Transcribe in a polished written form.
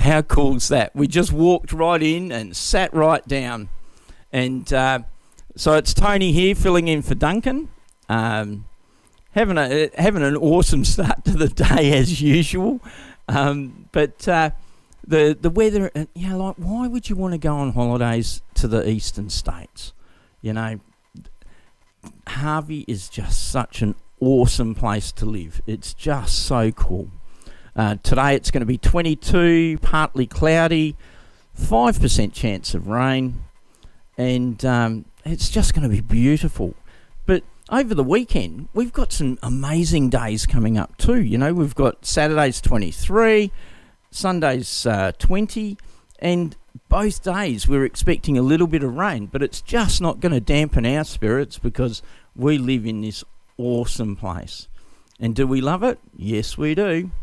How cool's that? We just walked right in and sat right down. And so it's Tony here filling in for Duncan. Having an awesome start to the day as usual. But the weather, like, why would you want to go on holidays to the eastern states? Harvey is just such an awesome place to live. It's just so cool. Today it's going to be 22, partly cloudy, 5% chance of rain, and it's just going to be beautiful. But over the weekend, we've got some amazing days coming up too. We've got Saturday's 23, Sunday's 20, and both days we're expecting a little bit of rain, but it's just not going to dampen our spirits because we live in this awesome place. And do we love it? Yes, we do.